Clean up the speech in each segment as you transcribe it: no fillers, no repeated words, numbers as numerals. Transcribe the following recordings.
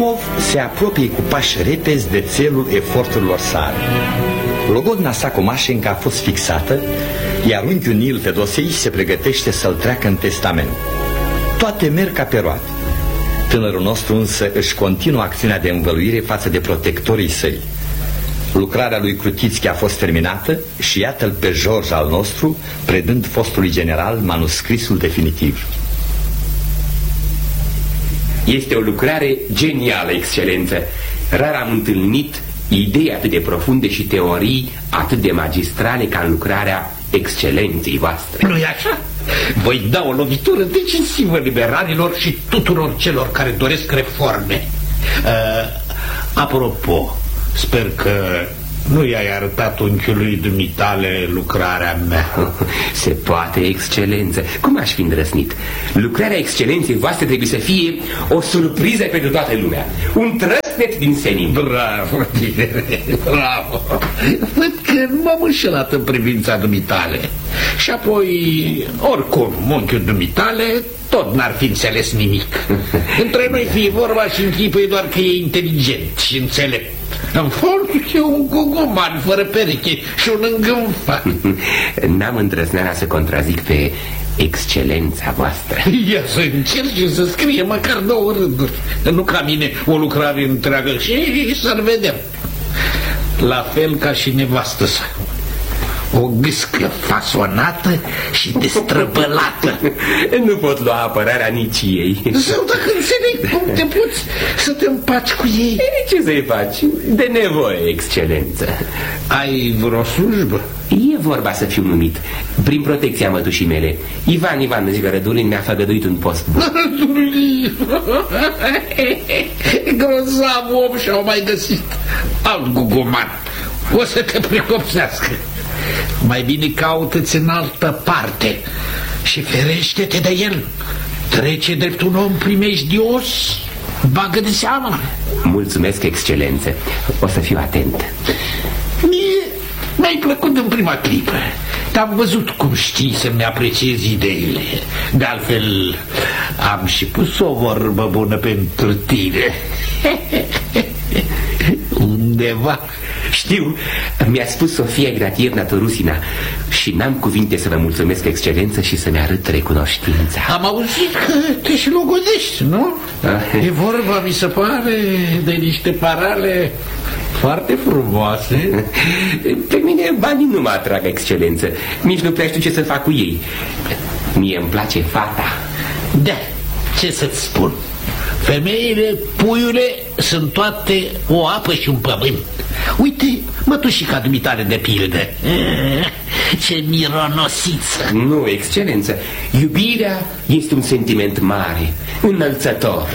Naumov se apropie cu pași repezi de țelul eforturilor sale. Logodna sa cu Mașenca a fost fixată, iar unchiul Nil Fedosei se pregătește să-l treacă în testament. Toate merg ca pe roate. Tânărul nostru însă își continuă acțiunea de învăluire față de protectorii săi. Lucrarea lui Krutițchi a fost terminată și iată-l pe George al nostru predând fostului general manuscrisul definitiv. Este o lucrare genială, excelență. Rar am întâlnit idei atât de profunde și teorii atât de magistrale ca în lucrarea excelenței voastre. Nu-i așa? Voi da o lovitură decisivă liberalilor și tuturor celor care doresc reforme. Apropo, sper că nu i-ai arătat unchiului dumitale lucrarea mea. Se poate, excelență. Cum aș fi îndrăznit? Lucrarea excelenței voastre trebuie să fie o surpriză pentru toată lumea. Un trăsnet din senin. Bravo, tinere, bravo. Văd că nu m-am înșelat în privința dumitale. Și apoi, oricum, unchiul dumitale tot n-ar fi înțeles nimic. Între noi fie vorba și închipuie doar că e inteligent și înțelept. În fond e un gogoman fără pereche și un îngânfat. N-am îndrăzneala să contrazic pe excelența voastră. Ia să încerci să scrie măcar 2 rânduri. Nu ca mine o lucrare întreagă și să-l vedem. La fel ca și nevastă sa. O gâscă fasonată și destrăbălată. Nu pot lua apărarea nici ei. Sau dacă înțeleg cum te poți să te împaci cu ei. Ce să-i faci? De nevoie, excelență. Ai vreo slujbă? E vorba să fiu numit. Prin protecția mătușii mele, Ivan Ivanovici Gărădulin mi-a făgăduit un post bun. Grozav om și-au mai găsit alt gugoman. O să te pricopsească. Mai bine caută-ți în altă parte și ferește-te de el. Trece drept un om primejdios, bagă de seamă. Mulțumesc, excelență. O să fiu atent. Mie mi-ai plăcut în prima clipă. Te-am văzut cum știi să-mi apreciezi ideile. De altfel, am și pus o vorbă bună pentru tine. Undeva. Știu, mi-a spus Sofia Ignatievna Torusina și n-am cuvinte să vă mulțumesc, excelență, și să-mi arăt recunoștința. Am auzit că te și logodești, nu? E vorba, mi se pare, de niște parale foarte frumoase. Pe mine banii nu mă atrag, excelență. Nici nu prea știu ce să fac cu ei. Mie îmi place fata. Da, ce să-ți spun? Femeile, puiule, sunt toate o apă și un pământ. Uite, mătușica dumitare de pildă. Ce mironosiță. Nu, excelență. Iubirea este un sentiment mare, înălțător.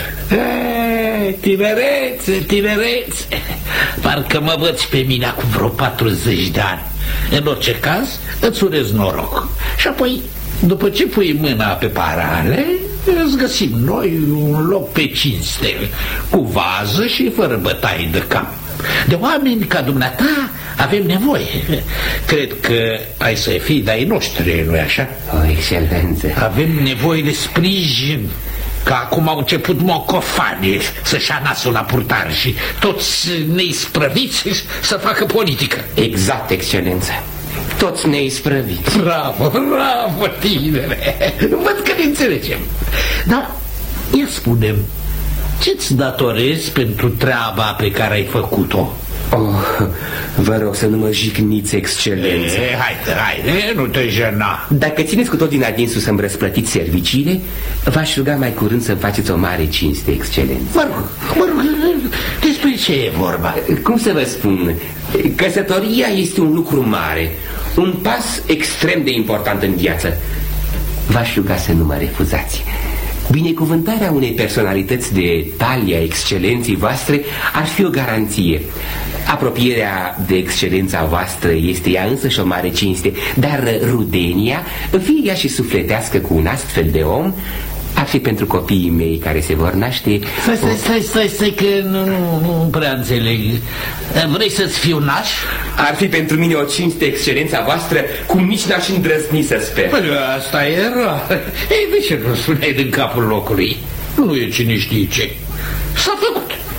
Tinerețe, tinerețe. Parcă mă văd pe mine acum vreo 40 de ani. În orice caz, îți urez noroc. Și apoi, după ce pui mâna pe parale, îți găsim noi un loc pe cinste, cu vază și fără bătaie de cap. De oameni ca dumneata avem nevoie. Cred că ai să fii de-ai noștri, nu-i așa? O, excelență. Avem nevoie de sprijin. Că acum au început mocofanii să-și ia nasul la purtar și toți neisprăviți să facă politică. Exact, excelență. Toți neisprăviți. Bravo, bravo, tinere. Văd că ne înțelegem. Dar ia spune-mi, ce-ți datorezi pentru treaba pe care ai făcut-o? Oh, vă rog să nu mă jigniți, excelență. Haide, nu te jena. Dacă țineți cu tot din adinsul să-mi răsplătiți serviciile, v-aș ruga mai curând să-mi faceți o mare cinste, excelență. Mă rog, despre ce e vorba? Cum să vă spun? Căsătoria este un lucru mare, un pas extrem de important în viață. V-aș ruga să nu mă refuzați. Binecuvântarea unei personalități de talia excelenței voastre ar fi o garanție. Apropierea de excelența voastră este ea însăși o mare cinste, dar rudenia, fie ea și sufletească cu un astfel de om, ar fi pentru copiii mei care se vor naște. Stai, că nu prea înțeleg. Vrei să-ți fiu naș? Ar fi pentru mine o cinste, excelența voastră, cum nici n-aș îndrăzni să sper. Asta era. Ei, de ce nu spuneai din capul locului? Nu e cine știe ce. S-a făcut.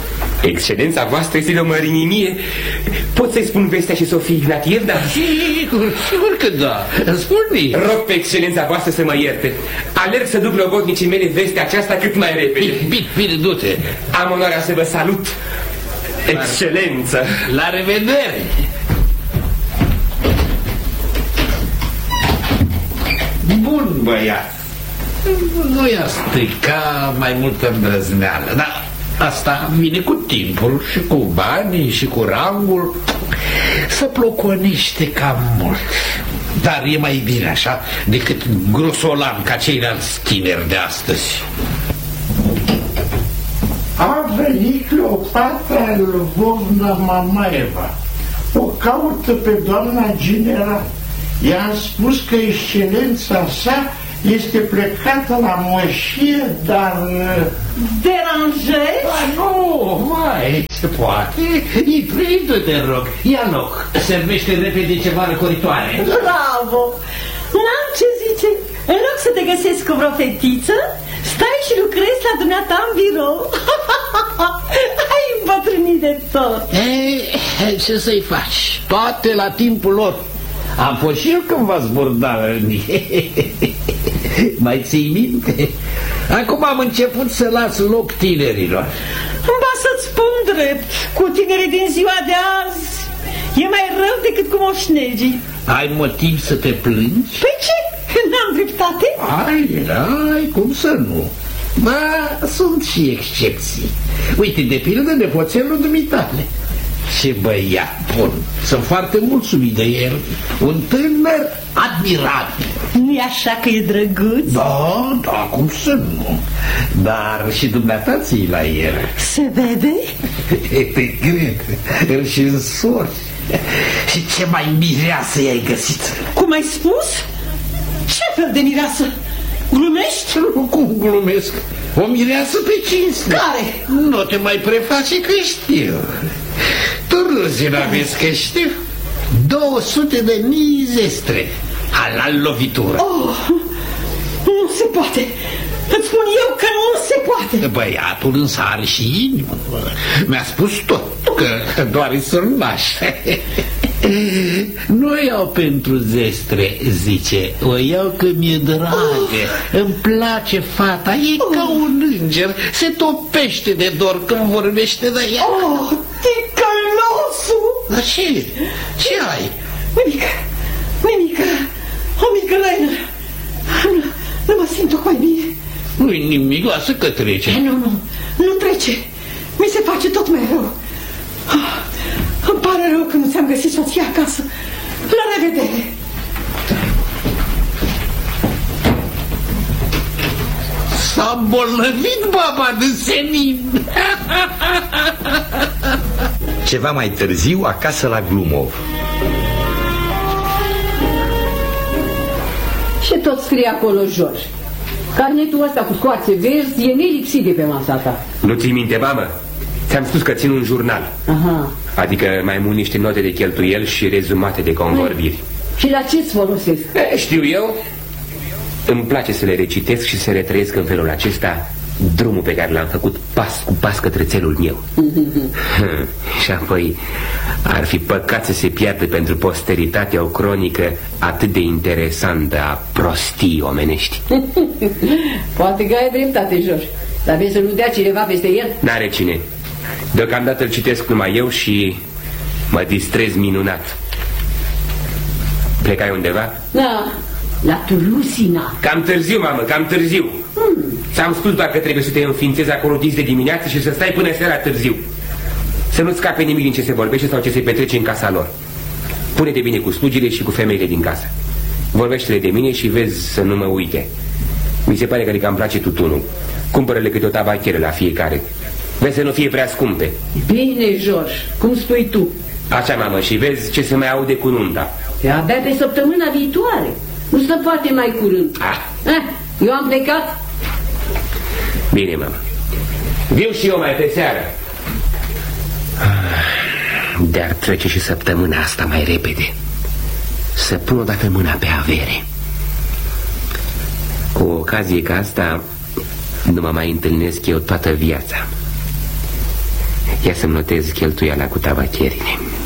Excelența voastră este de o mărinimie. Pot să-i spun vestea și Sofie Ignatievna? Sigur că da. Spune-i. Rog pe excelența voastră să mă ierte. Alerg să duc logodnicii mele vestea aceasta cât mai repede. Bine, du-te. Am onoarea să vă salut, excelență. La revedere. Bun băiat. Nu i-a stricat mai multă îndrăzneală, dar asta vine cu timpul și cu banii și cu rangul. Se ploconește cam mult, dar e mai bine așa decât grosolan ca ceilalți tineri de astăzi. A venit Cleopatra Lvovna Mamaeva. O caută pe doamna general. I-am spus că excelența sa este plecată la moșie, dar... Deranjezi? Nu, mai se poate. Intră, te rog, ia loc. Servește repede ceva răcoritoare. Bravo! N-am ce zice. În loc să te găsesc cu vreo fetiță, stai și lucrezi la dumneata în birou. Ai îmbătrânit de tot. Ce să-i faci? Toate la timpul lor. Am fost și eu cândva zburdalnic. Mai ții minte? Acum am început să las loc tinerilor. Ba să-ți spun drept, cu tinerii din ziua de azi e mai rău decât cu moșnegii. Ai motiv să te plângi? Păi ce? N-am dreptate? Ai, cum să nu? Ba, sunt și excepții. Uite, de pildă, nepoțelul dumitale. Ce băiat bun. Sunt foarte mulțumit de el. Un tânăr admirabil. Nu-i așa că e drăguț? Da, cum să nu? Dar și dumneata ții la el. Se vede? Te cred. Îl și însori. Și ce mai mireasă i-ai găsit? Cum ai spus? Ce fel de mireasă? Glumești? Nu, cum glumesc? O mireasă pe cinste. Care? Nu te mai preface că știu. Tu râzi, n-aveți că știu? 200.000 zestre. Halal lovitură. Oh, nu se poate. Îți spun eu că nu se poate. Băiatul însă are și inimă. Mi-a spus tot, că doar îi surnaș. Nu o iau pentru zestre, zice. O iau că mi-e dragă. Îmi place fata. E ca un înger. Se topește de dor când vorbește de ea. Oh, ticălosul! Dar ce? Ce ai? Nimic. O mică lăină. Nu mă simt tocmai bine. Nu-i nimic, lasă că trece. Nu trece. Mi se face tot mai rău. Îmi pare rău că nu ți-am găsit soția acasă. La revedere. S-a îmbolnăvit baba de senin. Ceva mai târziu, acasă la Glumov. Și tot scrie acolo, George. Carnetul ăsta cu scoarțe verzi e nelipsit de pe masa ta. Nu ții minte, mamă? Ți-am spus că țin un jurnal. Aha. Adică mai mult niște note de cheltuieli și rezumate de convorbiri. Și la ce-ți folosesc? Știu eu. Îmi place să le recitesc și să retrăiesc în felul acesta drumul pe care l-am făcut pas cu pas către țelul meu. Și apoi ar fi păcat să se piardă pentru posteritate o cronică atât de interesantă a prostii omenești. Poate că ai dreptate, George. Dar vezi să nu dea cineva peste el? N-are cine. Deocamdată îl citesc numai eu și mă distrez minunat. Plecai undeva? Da, la Toulouse. Cam târziu, mamă, cam târziu. Ți-am spus doar că trebuie să te înființezi acolo dis de dimineață și să stai până seara târziu. Să nu scape nimic din ce se vorbește sau ce se petrece în casa lor. Pune-te bine cu slugile și cu femeile din casă. Vorbește-le de mine și vezi să nu mă uite. Mi se pare că îmi place tutunul. Cumpără-le câte o tabacheră la fiecare. Vezi să nu fie prea scumpe. Bine, George, cum spui tu? Așa, mamă, și vezi ce se mai aude cu nunta. Abia pe săptămâna viitoare. Nu stă foarte mai curând. Eu am plecat. Bine, mamă. Viu și eu mai pe seară. De-ar trece și săptămâna asta mai repede. Să pun odată mâna pe avere. Cu o ocazie ca asta nu mă mai întâlnesc eu toată viața. Ia să-mi notez cheltuiala cu tabacherile.